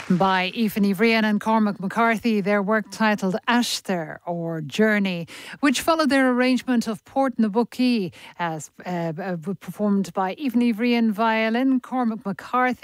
By Aoife Ní Bhríon and Cormac McCarthy, their work titled Ashtar or Journey, which followed their arrangement of Port na Buckie, as performed by Aoife Ní Bhríon violin, Cormac McCarthy